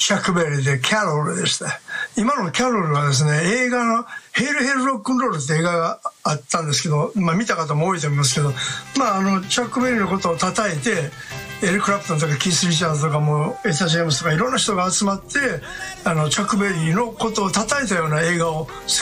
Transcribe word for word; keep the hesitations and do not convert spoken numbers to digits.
チャック・ベリーでキャロルでした。今のキャロルはですね、映画のヘイル・ヘイル・ロックンロールって映画があったんですけど、まあ見た方も多いと思いますけど、まああのチャック・ベリーのことを叩いて、エル・クラプトンとかキース・リチャーズとかもエタ・ジェームスとかいろんな人が集まって、あのチャック・ベリーのことを叩いたような映画を